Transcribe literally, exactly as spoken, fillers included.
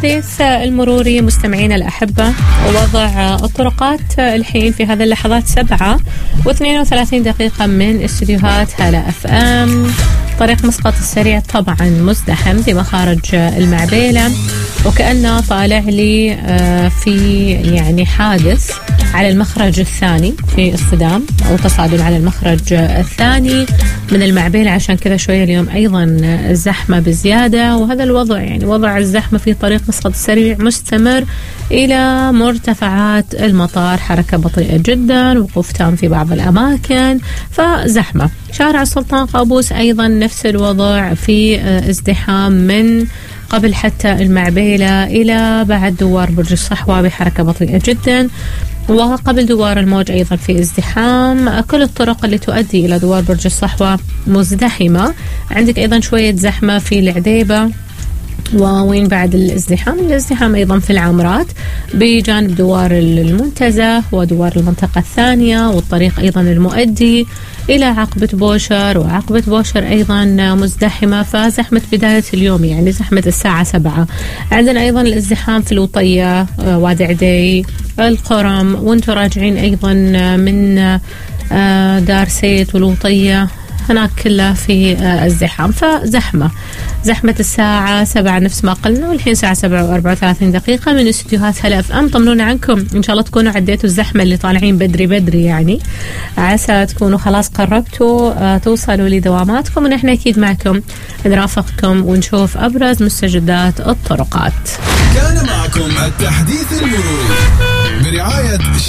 التحديث المروري مستمعينا الأحبة، وضع الطرقات الحين في هذه اللحظات سبعة واثنين وثلاثين دقيقة من استديوهات هلا اف ام. طريق مسقط السريع طبعا مزدحم في مخارج المعبيلة، وكأنه طالع لي في يعني حادث على المخرج الثاني في اصطدام أو تصادم على المخرج الثاني من المعبيلة، عشان كذا شوية اليوم أيضا الزحمة بزيادة. وهذا الوضع يعني وضع الزحمة في طريق مسقط السريع مستمر إلى مرتفعات المطار، حركة بطيئة جدا، وقوف تام في بعض الأماكن، فزحمة. شارع السلطان قابوس أيضا نفس الوضع، في ازدحام من قبل حتى المعبيلة إلى بعد دوار برج الصحوة بحركة بطيئة جدا، وقبل دوار الموج أيضا في ازدحام. كل الطرق اللي تؤدي إلى دوار برج الصحوة مزدحمة. عندك أيضا شوية زحمة في العديبة، ووين بعد الازدحام؟ الازدحام أيضا في العامرات بجانب دوار المنتزه ودوار المنطقة الثانية، والطريق أيضا المؤدي إلى عقبة بوشر، وعقبة بوشر أيضا مزدحمة. فزحمة بداية اليوم يعني زحمة الساعة سبعة. عندنا أيضا الازدحام في الوطية، وادي عدي، القرم، وانتم راجعين أيضا من دار سيت والوطية، هناك كلها في الزحام. فزحمة زحمة الساعة سبعة نفس ما قلنا، والحين ساعة سبعة وأربعة وثلاثين دقيقة من استديوهات هلا اف ام. طمنونا عنكم، إن شاء الله تكونوا عديتوا الزحمة اللي طالعين بدري بدري، يعني عسى تكونوا خلاص قربتوا توصلوا لدواماتكم، ونحن أكيد معكم نرافقكم ونشوف أبرز مستجدات الطرقات. كان معكم التحديث المروري برعاية